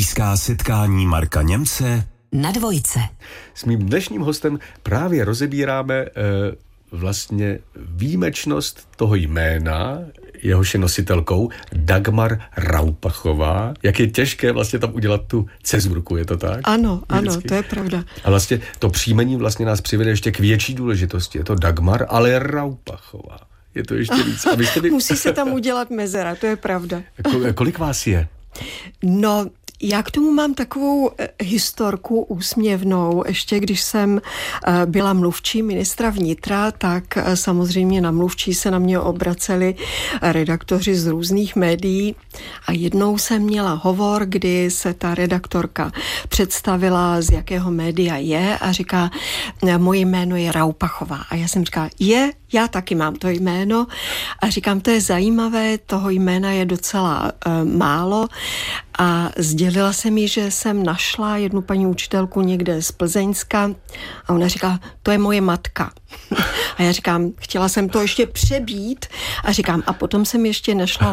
Blízká setkání Marka Němce na Dvojce. S mým dnešním hostem právě rozebíráme vlastně výjimečnost toho jména, jehož je nositelkou Dagmar Raupachová. Jak je těžké vlastně tam udělat tu cezurku, je to tak? Ano, to je pravda. A vlastně to příjmení vlastně nás přivede ještě k větší důležitosti. Je to Dagmar, ale Raupachová. Je to ještě víc. Musí se tam udělat mezera, to je pravda. Kolik vás je? No, já k tomu mám takovou historku úsměvnou. Ještě když jsem byla mluvčí ministra vnitra, tak samozřejmě na mluvčí se na mě obraceli redaktoři z různých médií a jednou jsem měla hovor, kdy se ta redaktorka představila, z jakého média je a říká, moje jméno je Raupachová. A já jsem říkala, já taky mám to jméno a říkám, to je zajímavé, toho jména je docela málo a sdělila jsem jí, že jsem našla jednu paní učitelku někde z Plzeňska a ona říká, to je moje matka. A já říkám, chtěla jsem to ještě přebít a říkám, a potom jsem ještě našla